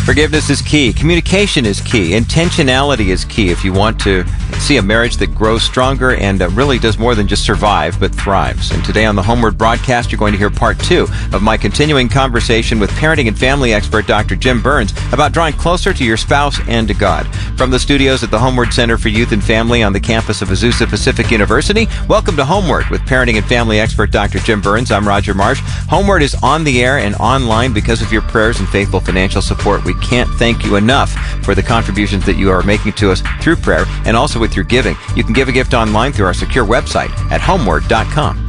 Forgiveness is key. Communication is key. Intentionality is key if you want to see a marriage that grows stronger and really does more than just survive, but thrives. And today on the Homeward broadcast, you're going to hear part 2 of my continuing conversation with parenting and family expert Dr. Jim Burns about drawing closer to your spouse and to God. From the studios at the Homeward Center for Youth and Family on the campus of Azusa Pacific University, welcome to Homeward with parenting and family expert Dr. Jim Burns. I'm Roger Marsh. Homeward is on the air and online because of your prayers and faithful financial support. We can't thank you enough for the contributions that you are making to us through prayer and also with your giving. You can give a gift online through our secure website at homeward.com.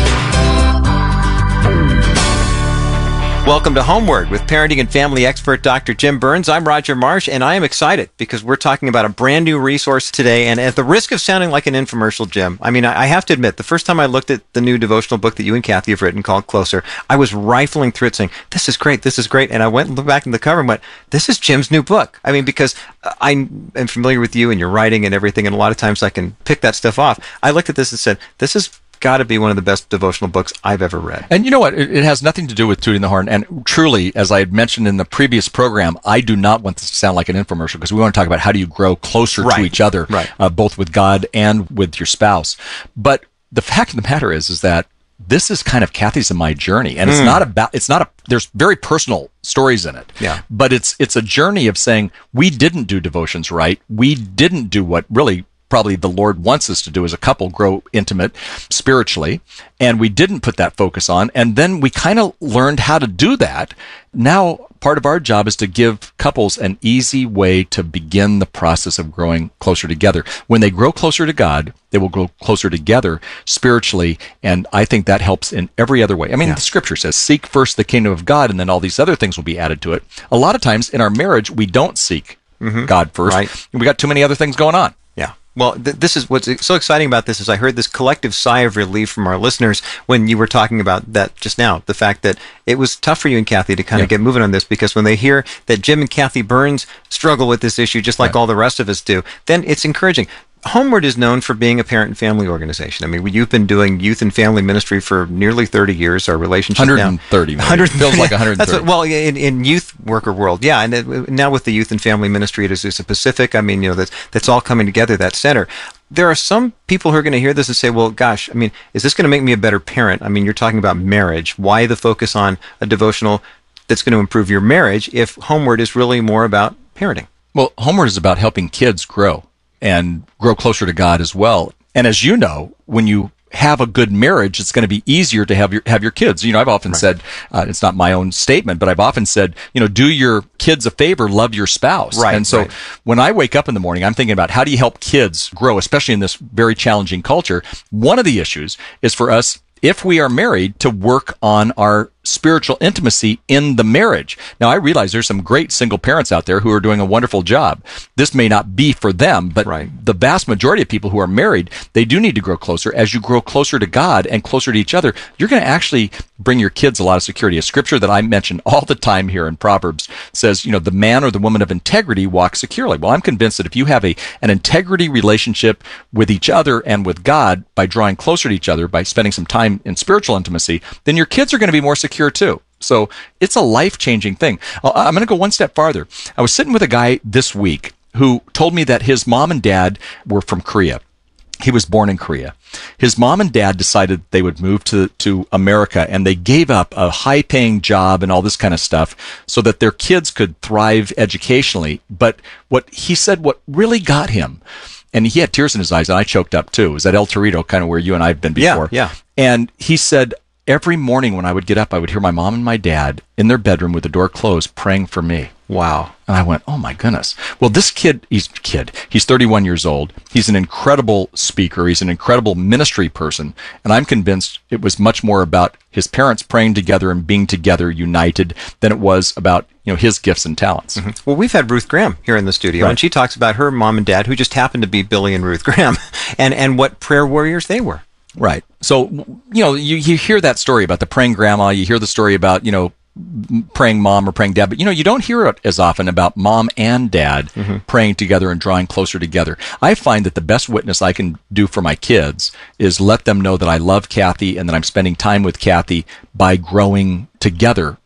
Welcome to Homeward with parenting and family expert Dr. Jim Burns. I'm Roger Marsh, and I am excited because we're talking about a brand new resource today. And at the risk of sounding like an infomercial, Jim, I mean, I have to admit, the first time I looked at the new devotional book that you and Kathy have written called Closer, I was rifling through it saying, this is great, this is great. And I went and looked back in the cover and went, this is Jim's new book. I mean, because I am familiar with you and your writing and everything, and a lot of times I can pick that stuff off. I looked at this and said, this is got to be one of the best devotional books I've ever read. And you know what? It has nothing to do with tooting the horn. And truly, as I had mentioned in the previous program, I do not want this to sound like an infomercial because we want to talk about how do you grow closer to each other, both with God and with your spouse. But the fact of the matter is that this is kind of Kathy's and my journey, and there's very personal stories in it. Yeah. But it's a journey of saying we didn't do devotions right. We didn't do what really probably the Lord wants us to do as a couple, grow intimate spiritually, and we didn't put that focus on, and then we kind of learned how to do that. Now, part of our job is to give couples an easy way to begin the process of growing closer together. When they grow closer to God, they will grow closer together spiritually, and I think that helps in every other way. I mean, the scripture says, seek first the kingdom of God, and then all these other things will be added to it. A lot of times in our marriage, we don't seek God first. Right. We got too many other things going on. Yeah. Well, this is what's so exciting about this is I heard this collective sigh of relief from our listeners when you were talking about that just now, the fact that it was tough for you and Kathy to kind of get moving on this, because when they hear that Jim and Kathy Burns struggle with this issue just like all the rest of us do, then it's encouraging. Homeward is known for being a parent and family organization. I mean, you've been doing youth and family ministry for nearly 30 years. Our relationship 130. 130. Feels like 130. That's in youth worker world, yeah. And now with the youth and family ministry at Azusa Pacific, I mean, that's all coming together, that center. There are some people who are going to hear this and say, well, gosh, I mean, is this going to make me a better parent? I mean, you're talking about marriage. Why the focus on a devotional that's going to improve your marriage if Homeward is really more about parenting? Well, Homeward is about helping kids grow and grow closer to God as well. And as you know, when you have a good marriage, it's going to be easier to have your kids. You know, I've often said, it's not my own statement, but I've often said, do your kids a favor, love your spouse. Right. And so when I wake up in the morning, I'm thinking about how do you help kids grow, especially in this very challenging culture. One of the issues is for us, if we are married, to work on our spiritual intimacy in the marriage. Now, I realize there's some great single parents out there who are doing a wonderful job. This may not be for them, but the vast majority of people who are married, they do need to grow closer. As you grow closer to God and closer to each other, you're going to actually bring your kids a lot of security. A scripture that I mention all the time here in Proverbs says, the man or the woman of integrity walks securely. Well, I'm convinced that if you have an integrity relationship with each other and with God by drawing closer to each other, by spending some time in spiritual intimacy, then your kids are going to be more secure too. So it's a life-changing thing. I'm going to go one step farther. I was sitting with a guy this week who told me that his mom and dad were from Korea. He was born in Korea. His mom and dad decided they would move to America, and they gave up a high-paying job and all this kind of stuff so that their kids could thrive educationally. But what he said, what really got him, and he had tears in his eyes, and I choked up too, is at El Torito, kind of where you and I have been before. Yeah. And he said, every morning when I would get up, I would hear my mom and my dad in their bedroom with the door closed praying for me. Wow. And I went, oh my goodness. Well, this he's 31 years old. He's an incredible speaker. He's an incredible ministry person. And I'm convinced it was much more about his parents praying together and being together united than it was about, his gifts and talents. Mm-hmm. Well, we've had Ruth Graham here in the studio, and she talks about her mom and dad, who just happened to be Billy and Ruth Graham, and what prayer warriors they were. Right. So, you hear that story about the praying grandma, you hear the story about, praying mom or praying dad, but you don't hear it as often about mom and dad praying together and drawing closer together. I find that the best witness I can do for my kids is let them know that I love Kathy and that I'm spending time with Kathy by growing together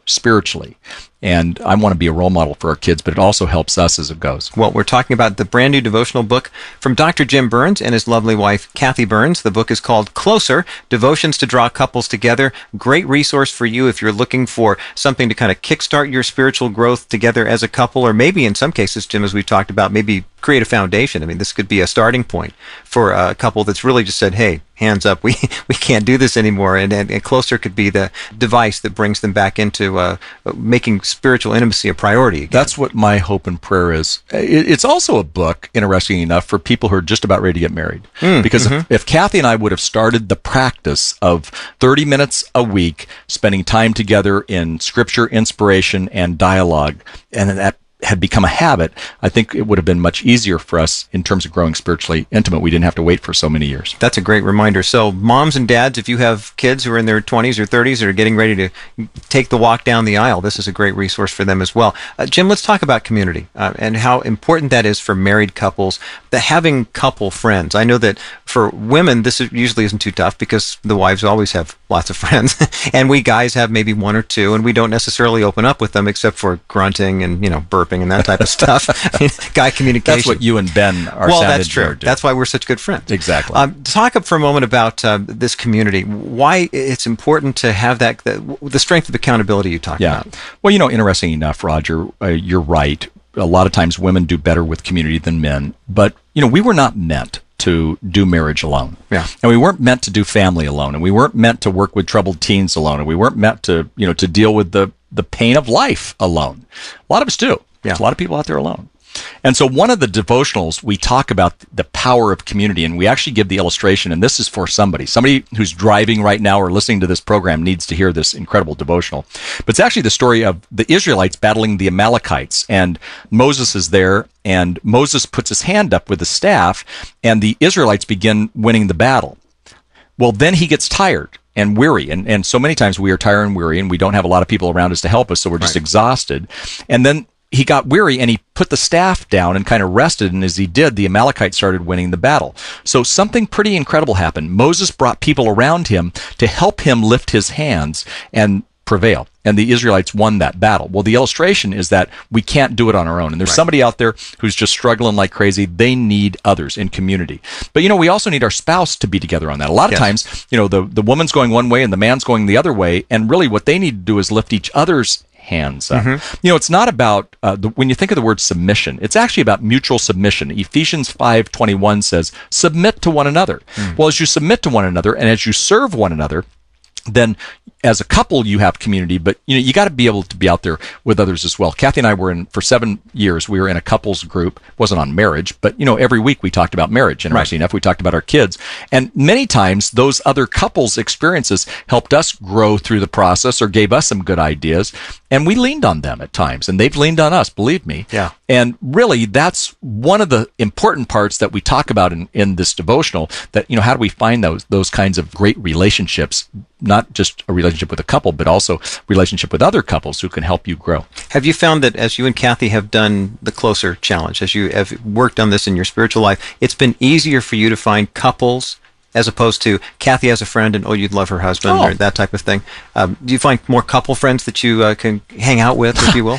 spiritually. And I want to be a role model for our kids, but it also helps us as it goes. Well, we're talking about the brand new devotional book from Dr. Jim Burns and his lovely wife, Kathy Burns. The book is called Closer, Devotions to Draw Couples Together. Great resource for you if you're looking for something to kind of kickstart your spiritual growth together as a couple, or maybe in some cases, Jim, as we've talked about, maybe create a foundation. I mean, this could be a starting point for a couple that's really just said, hey, hands up, we can't do this anymore. And Closer could be the device that brings them back into making spiritual intimacy a priority again. That's what my hope and prayer is. It's also a book, interesting enough, for people who are just about ready to get married. Because if Kathy and I would have started the practice of 30 minutes a week, spending time together in scripture, inspiration, and dialogue, and that had become a habit, I think it would have been much easier for us in terms of growing spiritually intimate. We didn't have to wait for so many years. That's a great reminder. So moms and dads, if you have kids who are in their 20s or 30s that are getting ready to take the walk down the aisle, this is a great resource for them as well. Jim, let's talk about community and how important that is for married couples, that having couple friends. I know that for women, this usually isn't too tough because the wives always have lots of friends, and we guys have maybe one or two, and we don't necessarily open up with them except for grunting and, burping and that type of stuff. Guy communication. That's what you and Ben are. Well, that's true. That's why we're such good friends. Exactly. Talk up for a moment about this community. Why it's important to have the strength of accountability you talked about. Well, interesting enough, Roger, you're right. A lot of times women do better with community than men, but we were not meant to do marriage alone. Yeah. And we weren't meant to do family alone, and we weren't meant to work with troubled teens alone, and we weren't meant to, to deal with the pain of life alone. A lot of us do. Yeah. There's a lot of people out there alone. And so one of the devotionals, we talk about the power of community, and we actually give the illustration, and this is for somebody who's driving right now or listening to this program needs to hear this incredible devotional. But it's actually the story of the Israelites battling the Amalekites, and Moses is there, and Moses puts his hand up with the staff, and the Israelites begin winning the battle. Well, then he gets tired and weary, and so many times we are tired and weary, and we don't have a lot of people around us to help us, so we're just exhausted. And then he got weary and he put the staff down and kind of rested, and as he did, the Amalekites started winning the battle. So something pretty incredible happened. Moses brought people around him to help him lift his hands and prevail, and the Israelites won that battle. Well, the illustration is that we can't do it on our own, and there's somebody out there who's just struggling like crazy. They need others in community. But we also need our spouse to be together on that. A lot of times, the woman's going one way and the man's going the other way, and really what they need to do is lift each other's hands up. It's not about when you think of the word submission, it's actually about mutual submission. Ephesians 5:21 says, submit to one another. Well, as you submit to one another and as you serve one another, then as a couple you have community, but you got to be able to be out there with others as well. Kathy and I were for 7 years, we were in a couples group. It wasn't on marriage, but every week we talked about marriage, and interesting enough, we talked about our kids. And many times those other couples experiences helped us grow through the process or gave us some good ideas, and we leaned on them at times, and they've leaned on us, believe me. Yeah. And really, that's one of the important parts that we talk about in this devotional, that, how do we find those kinds of great relationships, not just a relationship with a couple, but also relationship with other couples who can help you grow. Have you found that as you and Kathy have done the Closer Challenge, as you have worked on this in your spiritual life, it's been easier for you to find couples as opposed to Kathy has a friend and, you'd love her husband or that type of thing? Do you find more couple friends that you can hang out with, if you will?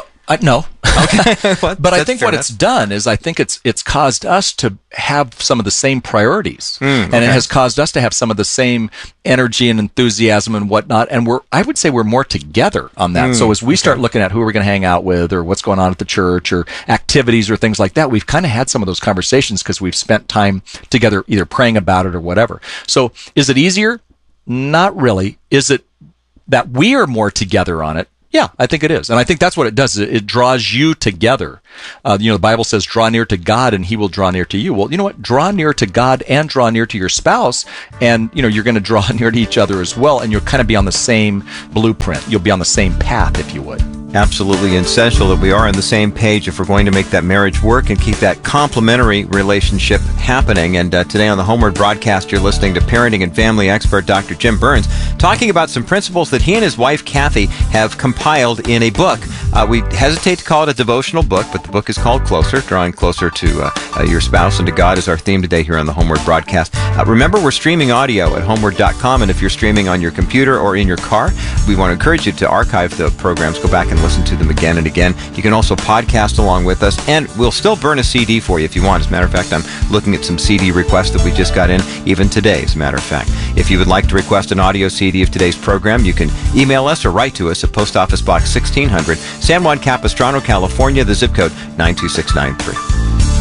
No. Okay. But I think what it's done is I think it's caused us to have some of the same priorities. And it has caused us to have some of the same energy and enthusiasm and whatnot. And I would say we're more together on that. So as we start looking at who we're going to hang out with or what's going on at the church or activities or things like that, we've kind of had some of those conversations because we've spent time together either praying about it or whatever. So is it easier? Not really. Is it that we are more together on it? Yeah, I think it is. And I think that's what it does. It draws you together. The Bible says, draw near to God and he will draw near to you. Well, you know what? Draw near to God and draw near to your spouse. And, you're going to draw near to each other as well. And you'll kind of be on the same blueprint. You'll be on the same path, if you would. Absolutely essential that we are on the same page if we're going to make that marriage work and keep that complementary relationship happening. And today on the Homeward broadcast, you're listening to parenting and family expert Dr. Jim Burns talking about some principles that he and his wife Kathy have compiled in a book. We hesitate to call it a devotional book, but the book is called Closer, drawing closer to your spouse and to God is our theme today here on the Homeward broadcast. Remember, we're streaming audio at homeward.com, and if you're streaming on your computer or in your car, we want to encourage you to archive the programs, go back and listen to them again and again. You can also podcast along with us, and we'll still burn a CD for you if you want. As a matter of fact, I'm looking at some CD requests that we just got in, even today, as a matter of fact. If you would like to request an audio CD of today's program, you can email us or write to us at Post Office Box 1600, San Juan Capistrano, California, the zip code 92693.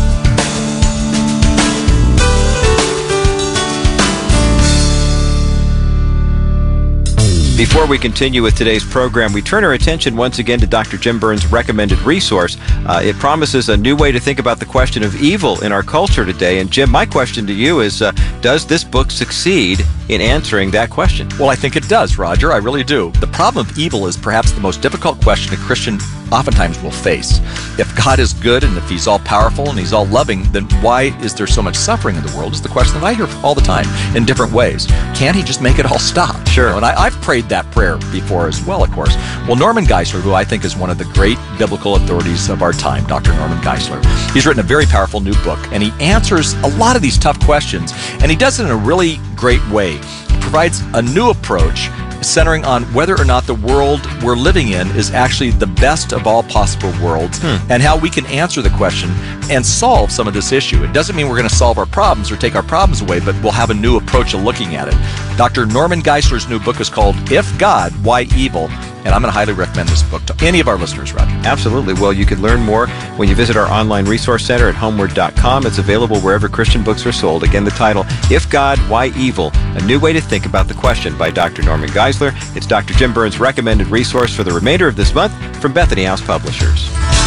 Before we continue with today's program, we turn our attention once again to Dr. Jim Burns' recommended resource. It promises a new way to think about the question of evil in our culture today. And Jim, my question to you is, does this book succeed in answering that question? Well, I think it does, Roger. I really do. The problem of evil is perhaps the most difficult question a Christian oftentimes will face. If God is good and if He's all powerful and He's all loving, then why is there so much suffering in the world? Is the question that I hear all the time in different ways. Can't He just make it all stop? Sure. You know, and I've prayed that prayer before as well, of course. Well, Norman Geisler, who I think is one of the great biblical authorities of our time, Dr. Norman Geisler, he's written a very powerful new book, and he answers a lot of these tough questions, and he does it in a really great way. He provides a new approach centering on whether or not the world we're living in is actually the best of all possible worlds, and how we can answer the question and solve some of this issue. It doesn't mean we're going to solve our problems or take our problems away, but we'll have a new approach of looking at it. Dr. Norman Geisler's new book is called If God, Why Evil? And I'm going to highly recommend this book to any of our listeners, Roger. Absolutely. Well, you can learn more when you visit our online resource center at homeward.com. It's available wherever Christian books are sold. Again, the title, If God, Why Evil? A New Way to Think About the Question by Dr. Norman Geisler. It's Dr. Jim Burns' recommended resource for the remainder of this month from Bethany House Publishers.